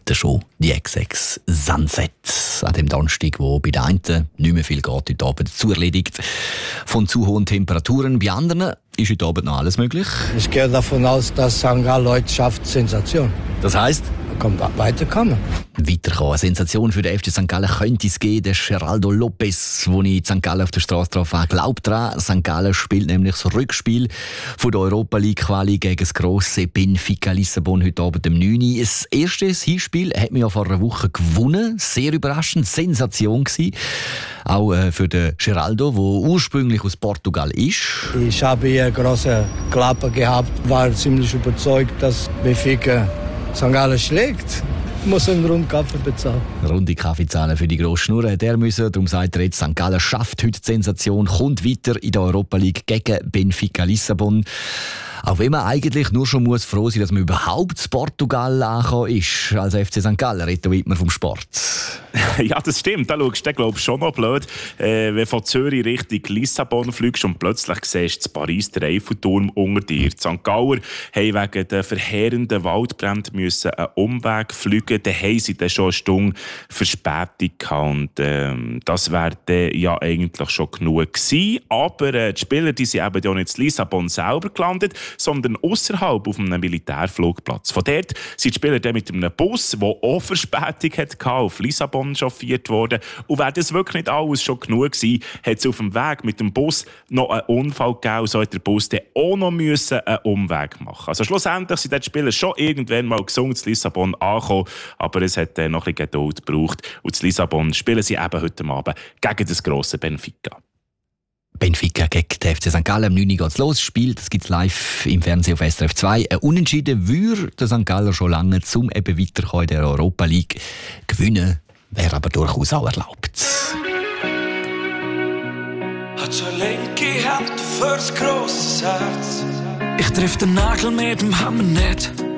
starten schon die XX Sunset an dem Donnerstag, wo bei den einen nicht mehr viel geht heute Abend zu erledigt. Von zu hohen Temperaturen, bei anderen ist heute Abend noch alles möglich. Ich gehe davon aus, dass St. Gallen heute schafft Sensation. Das heisst? Weiterkommen. Weiterkommen. Eine Sensation für den FC St. Gallen könnte es geben. Der Geraldo Lopez, den ich in St. Gallen auf der Straße drauf war, glaubt daran. St. Gallen spielt nämlich das Rückspiel von der Europa League Quali gegen das grosse Benfica Lissabon heute Abend um 9 Uhr. Das erste Hinspiel hat man ja vor einer Woche gewonnen. Sehr überraschend, Sensation gewesen. Auch für den Geraldo, der ursprünglich aus Portugal ist. Ich habe hier große Klappe gehabt, war ziemlich überzeugt, dass Benfica St. Gallen schlägt. Muss einen runden Kaffee bezahlen. Runde Kaffeezahlen für die grosse Schnurren. Der müssen, darum sagt er jetzt, St. Gallen schafft heute die Sensation, kommt weiter in der Europa League gegen Benfica Lissabon. Auch wenn man eigentlich nur schon muss froh sein, dass man überhaupt zu Portugal angekommen ist, als FC St. Gallen, Reto Wittmer vom Sport. Ja, das stimmt. Da schaust du, glaube ich, schon noch blöd, wenn du von Zürich Richtung Lissabon fliegst und plötzlich siehst du in Paris den Eiffelturm unter dir. Die St. Galler haben wegen der verheerenden Waldbrände müssen einen Umweg fliegen. Dann haben sie dann schon eine Stunde Verspätung gehabt. Und das wäre ja eigentlich schon genug gewesen. Aber die Spieler, die sind eben ja nicht in Lissabon selber gelandet, sondern außerhalb auf einem Militärflugplatz. Von dort sind die Spieler dann mit einem Bus, der auch Verspätung hatte, auf Lissabon chauffiert worden. Und wäre das wirklich nicht alles schon genug gewesen, hat es auf dem Weg mit dem Bus noch einen Unfall gegeben. So hat der Bus dann auch noch einen Umweg machen. Also schlussendlich sind die Spieler schon irgendwann mal gesund in Lissabon angekommen, aber es hat noch ein bisschen Geduld gebraucht. Und in Lissabon spielen sie eben heute Abend gegen das grosse Benfica. Benfica gegen den FC St. Gallen. Am 9 Uhr geht's los. Das Spiel, das gibt's live im Fernsehen auf SRF 2. Ein Unentschieden würde der St. Galler schon lange zum eben weiterkommen in der Europa League. Gewinnen wäre aber durchaus auch erlaubt. Hat so linke Hand fürs grosses Herz. Ich triff den Nagel mit dem Hammer nicht.